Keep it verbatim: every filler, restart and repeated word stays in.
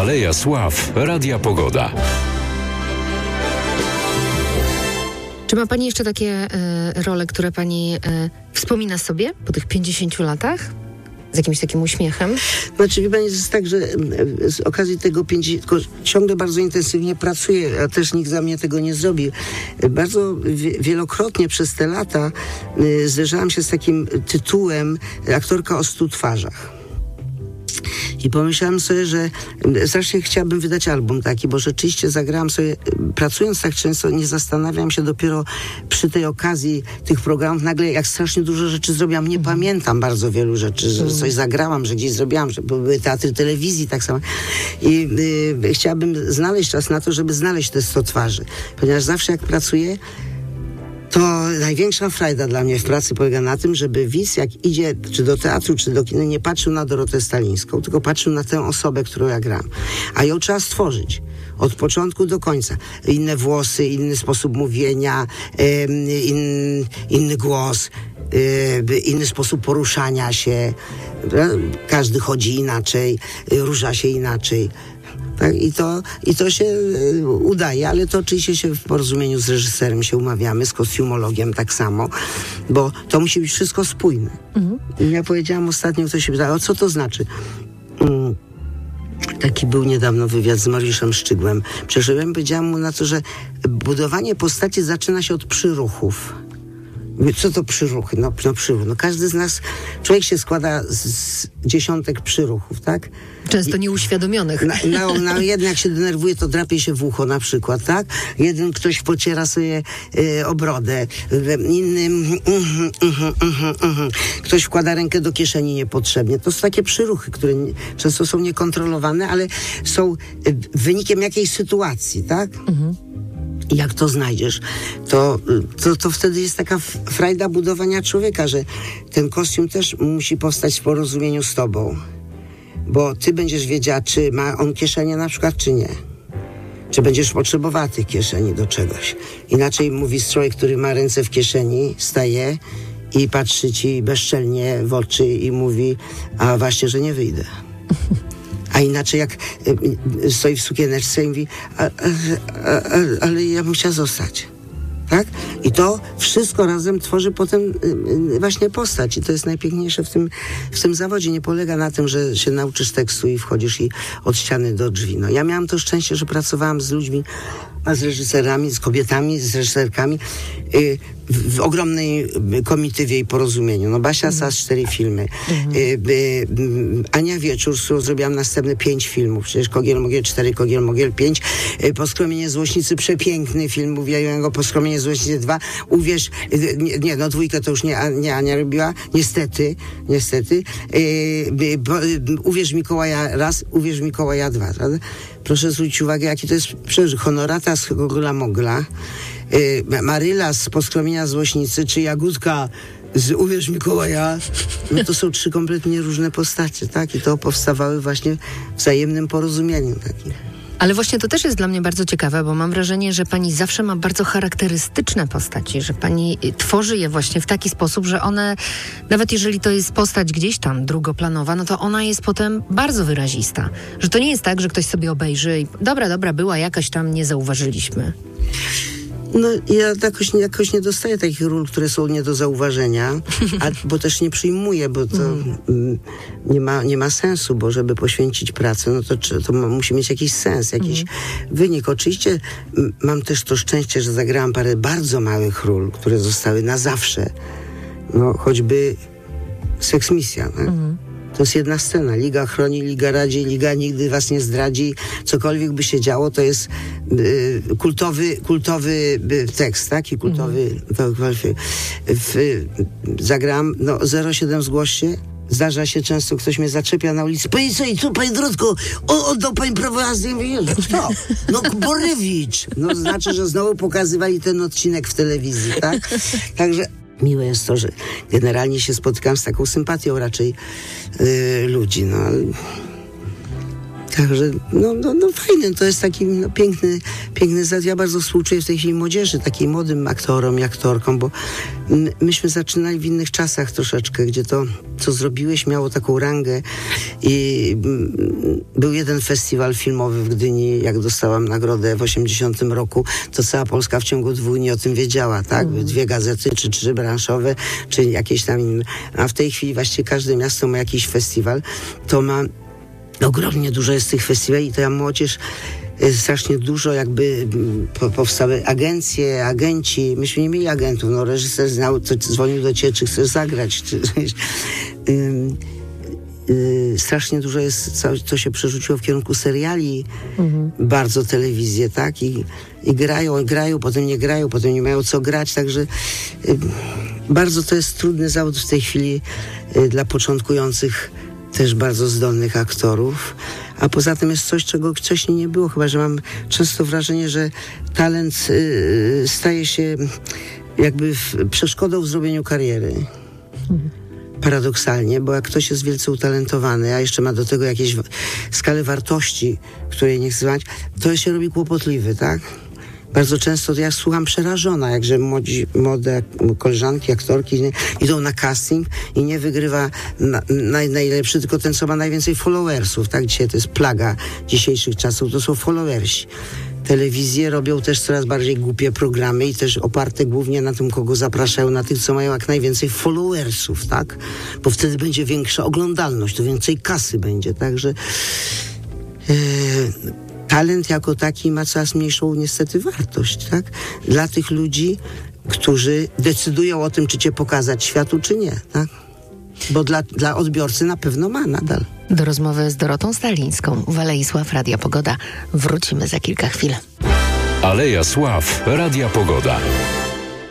Aleja Sław, Radia Pogoda. Czy ma Pani jeszcze takie e, role, które Pani e, wspomina sobie po tych pięćdziesięciu latach? Z jakimś takim uśmiechem? Znaczy, wie Pani, jest tak, że z okazji tego pięćdziesięciu, ciągle bardzo intensywnie pracuję, a też nikt za mnie tego nie zrobi. Bardzo wie, wielokrotnie przez te lata y, zderzałam się z takim tytułem aktorka o stu twarzach. I pomyślałam sobie, że strasznie chciałabym wydać album taki, bo rzeczywiście zagrałam sobie, pracując tak często, nie zastanawiam się dopiero przy tej okazji tych programów, nagle jak strasznie dużo rzeczy zrobiłam, nie pamiętam bardzo wielu rzeczy, że coś zagrałam, że gdzieś zrobiłam, że były teatry telewizji tak samo. I y, chciałabym znaleźć czas na to, żeby znaleźć te sto twarzy, ponieważ zawsze jak pracuję, to największa frajda dla mnie w pracy polega na tym, żeby widz, jak idzie czy do teatru, czy do kina, nie patrzył na Dorotę Stalińską, tylko patrzył na tę osobę, którą ja gram. A ją trzeba stworzyć. Od początku do końca. Inne włosy, inny sposób mówienia, in, inny głos, inny sposób poruszania się. Każdy chodzi inaczej, rusza się inaczej. Tak, i, to, I to się y, udaje, ale to oczywiście się w porozumieniu z reżyserem się umawiamy, z kostiumologiem tak samo, bo to musi być wszystko spójne. Mhm. I ja powiedziałam ostatnio, ktoś się pytał, o co to znaczy? Mm, taki był niedawno wywiad z Mariuszem Szczygłem. Przeżyłem, powiedziałam mu na to, że budowanie postaci zaczyna się od przyruchów. Co to przyruchy? No, no przyruch. No każdy z nas, człowiek się składa z, z dziesiątek przyruchów, tak? Często nieuświadomionych. Na, na, na jeden jak się denerwuje, to drapie się w ucho na przykład, tak? Jeden ktoś pociera sobie y, obrodę, inny mm, mm, mm, mm, mm, ktoś wkłada rękę do kieszeni niepotrzebnie. To są takie przyruchy, które nie, często są niekontrolowane, ale są y, wynikiem jakiejś sytuacji, tak? Mhm. I jak to znajdziesz, to, to, to wtedy jest taka frajda budowania człowieka, że ten kostium też musi powstać w porozumieniu z tobą. Bo ty będziesz wiedziała, czy ma on kieszenie na przykład, czy nie. Czy będziesz potrzebowała tych kieszeni do czegoś. Inaczej mówi człowiek, który ma ręce w kieszeni, staje i patrzy ci bezczelnie w oczy i mówi, a właśnie, że nie wyjdę. A inaczej jak y, stoi w sukieneczce i mówi, a, a, a, a, ale ja bym chciała zostać. Tak? I to wszystko razem tworzy potem y, y, właśnie postać. I to jest najpiękniejsze w tym, w tym zawodzie. Nie polega na tym, że się nauczysz tekstu i wchodzisz i od ściany do drzwi. No, ja miałam to szczęście, że pracowałam z ludźmi, a z reżyserami, z kobietami, z reżyserkami y, w, w ogromnej komitywie i porozumieniu. No Basia Sas, cztery filmy. Mhm. Y, y, y, Ania Wieczór, z którą zrobiłam następne pięć filmów. Przecież Kogiel Mogiel cztery, Kogiel Mogiel pięć. Y, Poskromienie Złośnicy, przepiękny film. Mówiłem go Poskromienie Złośnicy dwa. Uwierz, y, nie, nie, no dwójkę to już nie, nie Ania robiła. Niestety, niestety. Y, y, bo, y, uwierz Mikołaja raz, uwierz Mikołaja dwa. Prawda? Proszę zwrócić uwagę, jaki to jest przeżył. Honorata z Gogla Mogla, y, Maryla z Poskromienia Złośnicy, czy Jagódka z Uwierz Mikołaja. No to są trzy kompletnie różne postacie, tak? I to powstawały właśnie w wzajemnym porozumieniu takim. Ale właśnie to też jest dla mnie bardzo ciekawe, bo mam wrażenie, że pani zawsze ma bardzo charakterystyczne postaci, że pani tworzy je właśnie w taki sposób, że one, nawet jeżeli to jest postać gdzieś tam drugoplanowa, no to ona jest potem bardzo wyrazista. Że to nie jest tak, że ktoś sobie obejrzy i dobra, dobra, była jakaś tam, nie zauważyliśmy. No ja jakoś, jakoś nie dostaję takich ról, które są nie do zauważenia, a, bo też nie przyjmuję, bo to mm. nie, ma, nie ma sensu, bo żeby poświęcić pracę, no to, to musi mieć jakiś sens, jakiś mm. wynik. Oczywiście m, mam też to szczęście, że zagrałam parę bardzo małych ról, które zostały na zawsze. No choćby Seksmisja, tak? Mm. To jest jedna scena. Liga chroni, Liga radzi, Liga nigdy was nie zdradzi. Cokolwiek by się działo, to jest y, kultowy, kultowy y, tekst, tak? I kultowy... Mm. W, w, zagrałam, no zero siedem zgłoś się. Zdarza się często, ktoś mnie zaczepia na ulicy. Pani co, i co, pani Dorotko, o, oddał pani prawo jazdy? Jezu, kto? No Borewicz. No znaczy, że znowu pokazywali ten odcinek w telewizji, tak? Także miłe jest to, że generalnie się spotykam z taką sympatią raczej yy, ludzi, no. Także, no, no, no fajne, to jest taki no, piękny, piękny zad. Ja bardzo współczuję w tej chwili młodzieży, takim młodym aktorom i aktorkom, bo my, myśmy zaczynali w innych czasach troszeczkę, gdzie to, co zrobiłeś, miało taką rangę i m, był jeden festiwal filmowy w Gdyni, jak dostałam nagrodę w osiemdziesiątym roku, to cała Polska w ciągu dwóch dni o tym wiedziała, tak? Mm. Dwie gazety, czy trzy branżowe, czy jakieś tam inne. A w tej chwili właściwie każde miasto ma jakiś festiwal, to ma ogromnie dużo jest tych festiwali i ta młodzież strasznie dużo jakby po, powstały agencje, agenci. Myśmy nie mieli agentów, no reżyser znał, to dzwonił do ciebie, czy chcesz zagrać. Czy, yy, yy, strasznie dużo jest, co, co się przerzuciło w kierunku seriali, mhm. bardzo telewizję, tak? I, i grają, i grają, potem nie grają, potem nie mają co grać, także yy, bardzo to jest trudny zawód w tej chwili yy, dla początkujących też bardzo zdolnych aktorów, a poza tym jest coś, czego wcześniej nie było, chyba że mam często wrażenie, że talent y, staje się jakby w, przeszkodą w zrobieniu kariery. Mhm. Paradoksalnie, bo jak ktoś jest wielce utalentowany, a jeszcze ma do tego jakieś w, skalę wartości, której nie chce znać, to się robi kłopotliwy, tak? Bardzo często ja słucham przerażona, jakże młodzi, młode koleżanki, aktorki nie, idą na casting i nie wygrywa na, naj, najlepszy, tylko ten, co ma najwięcej followersów. Tak, dzisiaj to jest plaga dzisiejszych czasów, to są followersi. Telewizje robią też coraz bardziej głupie programy i też oparte głównie na tym, kogo zapraszają, na tych, co mają jak najwięcej followersów, tak? Bo wtedy będzie większa oglądalność, to więcej kasy będzie, także... Yy, talent jako taki ma coraz mniejszą niestety wartość, tak? Dla tych ludzi, którzy decydują o tym, czy cię pokazać światu, czy nie, tak? Bo dla, dla odbiorcy na pewno ma nadal. Do rozmowy z Dorotą Stalińską w Alei Sław Radia Pogoda wrócimy za kilka chwil. Aleja Sław Radia Pogoda.